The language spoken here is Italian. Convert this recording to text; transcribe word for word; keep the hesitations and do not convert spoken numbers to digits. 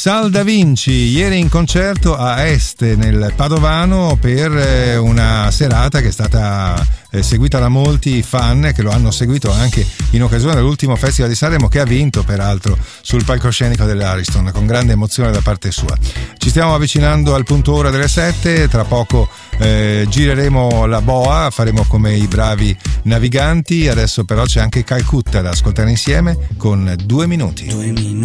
Sal Da Vinci ieri in concerto a Este nel Padovano per una serata che è stata seguita da molti fan che lo hanno seguito anche in occasione dell'ultimo Festival di Sanremo, che ha vinto peraltro sul palcoscenico dell'Ariston con grande emozione da parte sua. Ci stiamo avvicinando al punto ora delle sette, tra poco eh, gireremo la boa, faremo come i bravi naviganti. Adesso però c'è anche Calcutta da ascoltare insieme con Due minuti. Due minuti.